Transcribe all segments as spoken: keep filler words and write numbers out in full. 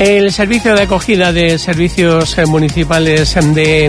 El servicio de acogida de servicios municipales de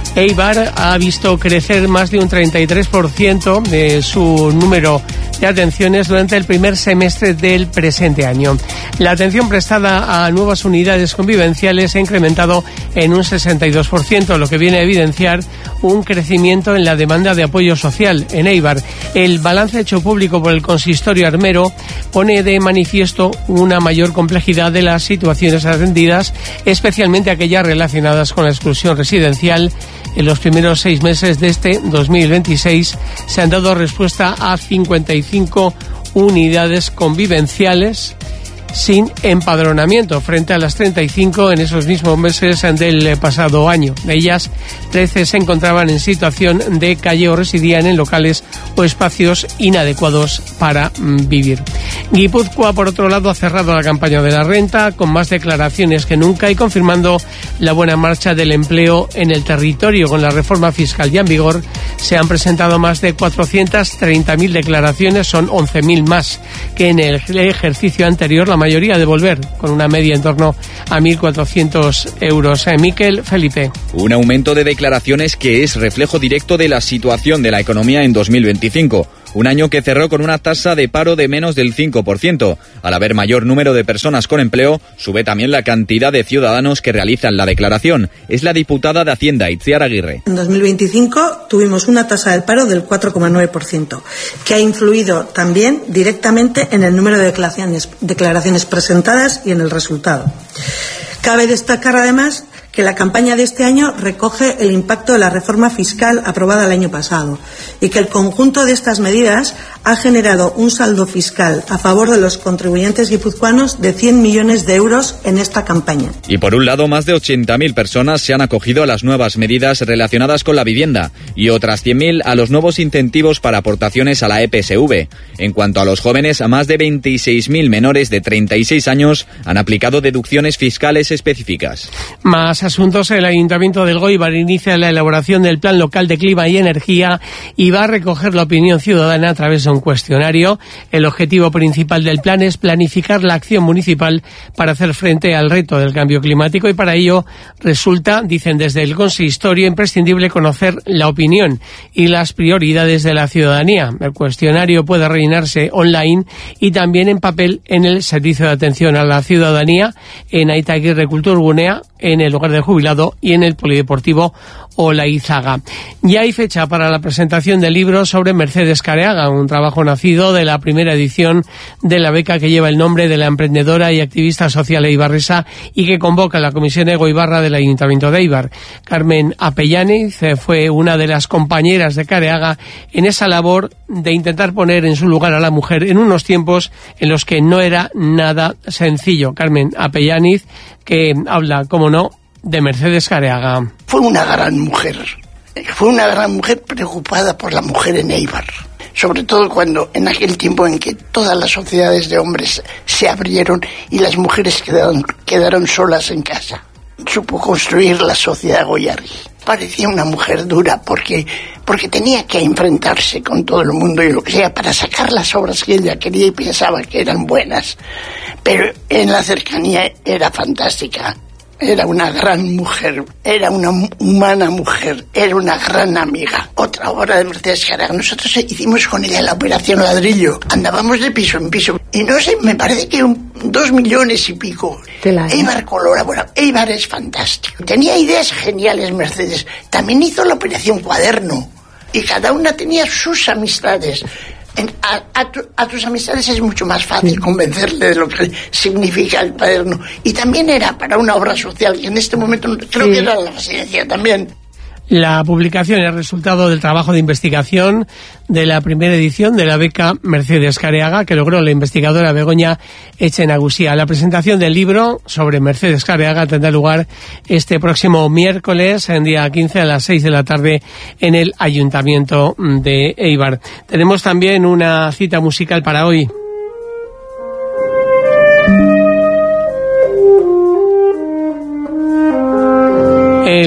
Eibar ha visto crecer más de un treinta y tres por ciento de su número de atenciones durante el primer semestre del presente año. La atención prestada a nuevas unidades convivenciales ha incrementado en un sesenta y dos por ciento, lo que viene a evidenciar un crecimiento en la demanda de apoyo social en Eibar. El balance hecho público por el consistorio armero pone de manifiesto una mayor complejidad de las situaciones atendidas, especialmente aquellas relacionadas con la exclusión residencial. En los primeros seis meses de este dos mil veintiséis se han dado respuesta a cincuenta y cinco unidades convivenciales sin empadronamiento, frente a las treinta y cinco en esos mismos meses del pasado año. De ellas, trece se encontraban en situación de calle o residían en locales o espacios inadecuados para vivir. Guipúzcoa, por otro lado, ha cerrado la campaña de la renta con más declaraciones que nunca y confirmando la buena marcha del empleo en el territorio. Con la reforma fiscal ya en vigor, se han presentado más de cuatrocientas treinta mil declaraciones, son once mil más que en el ejercicio anterior, la mayoría de volver, con una media en torno a mil cuatrocientos euros. Eh, Miquel Felipe. Un aumento de declaraciones que es reflejo directo de la situación de la economía en dos mil veinticinco. Un año que cerró con una tasa de paro de menos del cinco por ciento. Al haber mayor número de personas con empleo, sube también la cantidad de ciudadanos que realizan la declaración. Es la diputada de Hacienda, Itziar Aguirre. En dos mil veinticinco tuvimos una tasa del paro del cuatro coma nueve por ciento, que ha influido también directamente en el número de declaraciones, declaraciones presentadas y en el resultado. Cabe destacar además que la campaña de este año recoge el impacto de la reforma fiscal aprobada el año pasado y que el conjunto de estas medidas ha generado un saldo fiscal a favor de los contribuyentes guipuzcoanos de cien millones de euros en esta campaña. Y por un lado, más de ochenta mil personas se han acogido a las nuevas medidas relacionadas con la vivienda y otras cien mil a los nuevos incentivos para aportaciones a la E P S V. En cuanto a los jóvenes, a más de veintiséis mil menores de treinta y seis años han aplicado deducciones fiscales específicas. Más asuntos. El Ayuntamiento del Goibar inicia la elaboración del Plan Local de Clima y Energía y va a recoger la opinión ciudadana a través de un cuestionario. El objetivo principal del plan es planificar la acción municipal para hacer frente al reto del cambio climático y para ello resulta, dicen desde el consistorio, imprescindible conocer la opinión y las prioridades de la ciudadanía. El cuestionario puede rellenarse online y también en papel en el servicio de atención a la ciudadanía en Aitaguirre Kulturgunea, en el Hogar del Jubilado y en el Polideportivo Olaizaga. Ya hay fecha para la presentación del libro sobre Mercedes Careaga, un trabajo nacido de la primera edición de la beca que lleva el nombre de la emprendedora y activista social eibarresa y que convoca la Comisión Egoibarra del Ayuntamiento de Eibar. Carmen Apellaniz fue una de las compañeras de Careaga en esa labor de intentar poner en su lugar a la mujer en unos tiempos en los que no era nada sencillo. Carmen Apellaniz, que habla, como no, de Mercedes Careaga. Fue una gran mujer, fue una gran mujer preocupada por la mujer en Eibar, sobre todo cuando en aquel tiempo en que todas las sociedades de hombres se abrieron y las mujeres quedaron, quedaron solas en casa. Supo construir la sociedad goiarri. Parecía una mujer dura porque, porque tenía que enfrentarse con todo el mundo y lo que sea para sacar las obras que ella quería y pensaba que eran buenas. Pero en la cercanía era fantástica. Era una gran mujer, era una humana mujer, era una gran amiga. Otra obra de Mercedes Careaga. Nosotros hicimos con ella la operación ladrillo. Andábamos de piso en piso. Y no sé, me parece que un, dos millones y pico. Eibar colora, bueno, Eibar es fantástico. Tenía ideas geniales Mercedes. También hizo la operación Cuaderno. Y cada una tenía sus amistades. En, a, a, tu, a tus amistades es mucho más fácil convencerle de lo que significa el cuaderno. Y también era para una obra social, y en este momento creo sí. que era la residencia también. La publicación es resultado del trabajo de investigación de la primera edición de la beca Mercedes Careaga, que logró la investigadora Begoña Echenagusía. La presentación del libro sobre Mercedes Careaga tendrá lugar este próximo miércoles, en día quince a las seis de la tarde, en el Ayuntamiento de Eibar. Tenemos también una cita musical para hoy. El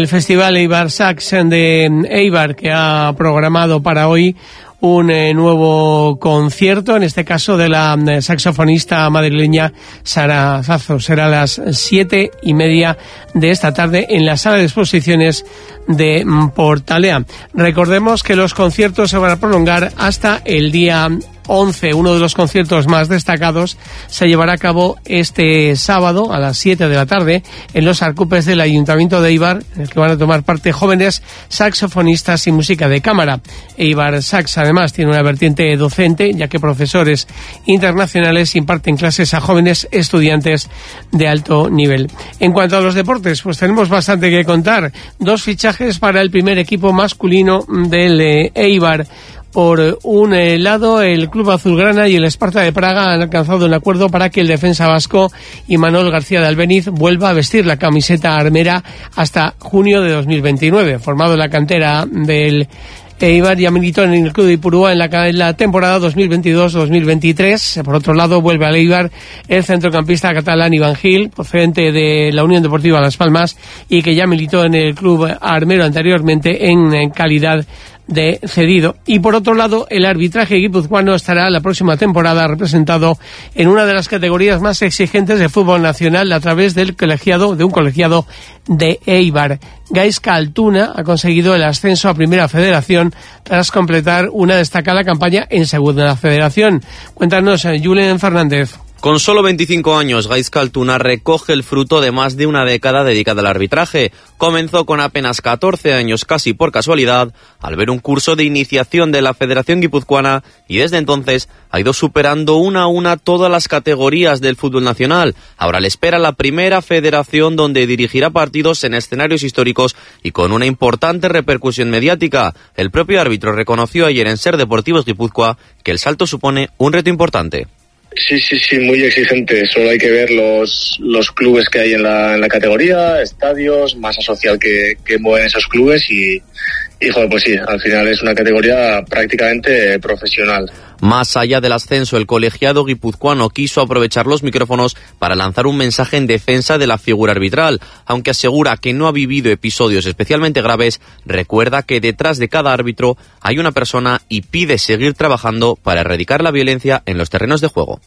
el Festival Eibar Sax de Eibar, que ha programado para hoy un eh, nuevo concierto, en este caso de la eh, saxofonista madrileña Sara Zazo. Será a las siete y media de esta tarde en la sala de exposiciones de Portalea. Recordemos que los conciertos se van a prolongar hasta el día once. Uno de los conciertos más destacados se llevará a cabo este sábado a las siete de la tarde en los Arcupes del Ayuntamiento de Eibar, en el que van a tomar parte jóvenes saxofonistas y música de cámara. Eibar Sax además tiene una vertiente docente, ya que profesores internacionales imparten clases a jóvenes estudiantes de alto nivel. En cuanto a los deportes, pues tenemos bastante que contar. Dos fichajes para el primer equipo masculino del eh, Eibar. Por un eh, lado, el Club Azulgrana y el Esparta de Praga han alcanzado un acuerdo para que el defensa vasco Imanol García de Albeniz vuelva a vestir la camiseta armera hasta junio de dos mil veintinueve. Formado en la cantera del Eibar, ya militó en el Club de Ipurúa en la, en la temporada dos mil veintidós dos mil veintitrés. Por otro lado, vuelve al Eibar el centrocampista catalán Iván Gil, procedente de la Unión Deportiva Las Palmas y que ya militó en el club armero anteriormente en, en calidad de cedido. Y por otro lado, el arbitraje guipuzcoano estará la próxima temporada representado en una de las categorías más exigentes de fútbol nacional a través del colegiado, de un colegiado de Eibar. Gaizka Altuna ha conseguido el ascenso a Primera Federación tras completar una destacada campaña en Segunda Federación. Cuéntanos, Julen Fernández. Con solo veinticinco años, Gaizka Altuna recoge el fruto de más de una década dedicada al arbitraje. Comenzó con apenas catorce años, casi por casualidad, al ver un curso de iniciación de la Federación Guipuzcoana y desde entonces ha ido superando una a una todas las categorías del fútbol nacional. Ahora le espera la Primera Federación, donde dirigirá partidos en escenarios históricos y con una importante repercusión mediática. El propio árbitro reconoció ayer en Ser Deportivos Guipúzcoa que el salto supone un reto importante. Sí, sí, sí, muy exigente. Solo hay que ver los los clubes que hay en la, en la categoría, estadios, masa social que, que mueven esos clubes y, y, joder, pues sí, al final es una categoría prácticamente profesional. Más allá del ascenso, el colegiado guipuzcoano quiso aprovechar los micrófonos para lanzar un mensaje en defensa de la figura arbitral. Aunque asegura que no ha vivido episodios especialmente graves, recuerda que detrás de cada árbitro hay una persona y pide seguir trabajando para erradicar la violencia en los terrenos de juego.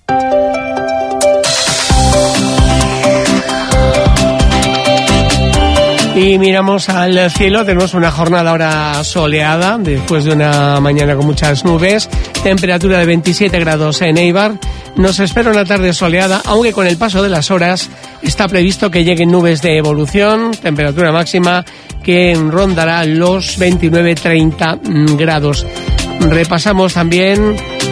Y miramos al cielo, tenemos una jornada ahora soleada, después de una mañana con muchas nubes, temperatura de veintisiete grados en Eibar. Nos espera una tarde soleada, aunque con el paso de las horas está previsto que lleguen nubes de evolución, temperatura máxima que rondará los veintinueve treinta grados. Repasamos también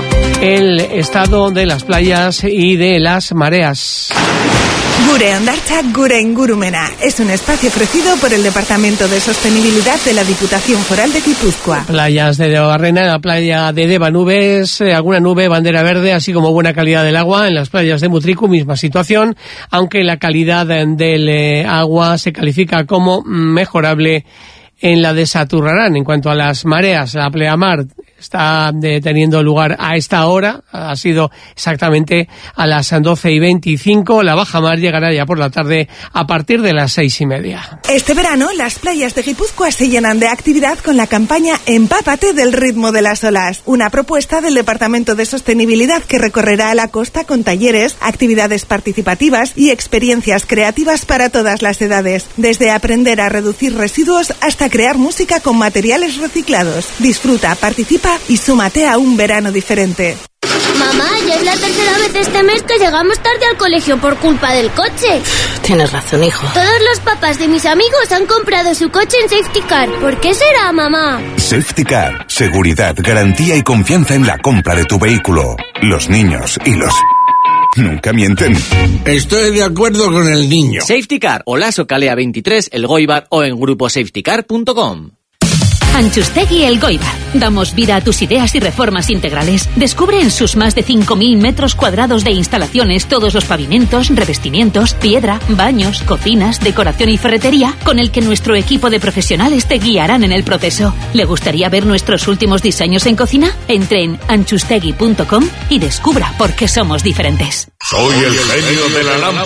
el estado de las playas y de las mareas. Gure Hondartza, Gure Ingurumena. Es un espacio ofrecido por el Departamento de Sostenibilidad de la Diputación Foral de Guipúzcoa. Playas de Debarrena, la playa de Deva, nubes, eh, alguna nube, bandera verde, así como buena calidad del agua. En las playas de Mutriku, misma situación, aunque la calidad del eh, agua se califica como mejorable en la de Saturrarán. En cuanto a las mareas, la pleamar está de, teniendo lugar a esta hora, ha sido exactamente a las doce y veinticinco, la bajamar llegará ya por la tarde a partir de las seis y media. Este verano las playas de Guipúzcoa se llenan de actividad con la campaña Empápate del ritmo de las olas, una propuesta del Departamento de Sostenibilidad que recorrerá la costa con talleres, actividades participativas y experiencias creativas para todas las edades, desde aprender a reducir residuos hasta crear música con materiales reciclados. Disfruta, participa y súmate a un verano diferente. Mamá, ya es la tercera vez este mes que llegamos tarde al colegio por culpa del coche. Tienes razón, hijo. Todos los papás de mis amigos han comprado su coche en Safety Car. ¿Por qué será, mamá? Safety Car. Seguridad, garantía y confianza en la compra de tu vehículo. Los niños y los... nunca mienten. Estoy de acuerdo con el niño. Safety Car, Olaso Calea veintitrés, El Goibar o en grupo safety car punto com. Anchustegui El Goibar. Damos vida a tus ideas y reformas integrales. Descubre en sus más de cinco mil metros cuadrados de instalaciones todos los pavimentos, revestimientos, piedra, baños, cocinas, decoración y ferretería con el que nuestro equipo de profesionales te guiarán en el proceso. ¿Le gustaría ver nuestros últimos diseños en cocina? Entre en anchustegui punto com y descubra por qué somos diferentes. Soy el genio de la lámpara.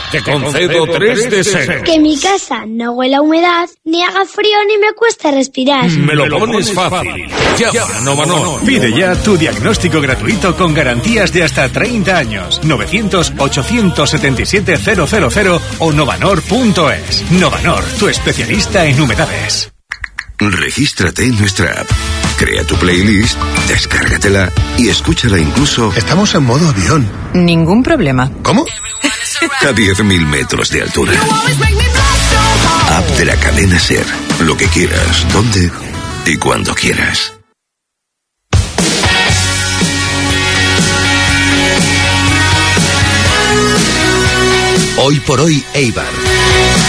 Te concedo tres deseos. Que mi casa no huela a humedad, ni haga frío ni me cueste respirar. Me lo pones fácil. Llama a Novanor. Pide ya tu diagnóstico gratuito con garantías de hasta treinta años. novecientos, ochocientos setenta y siete, cero cero cero o novanor punto es. Novanor, tu especialista en humedades. Regístrate en nuestra app. Crea tu playlist, descárgatela y escúchala incluso... Estamos en modo avión. Ningún problema. ¿Cómo? A diez mil metros de altura. App de la cadena SER. Lo que quieras, donde y cuando quieras. Hoy por hoy, Eibar.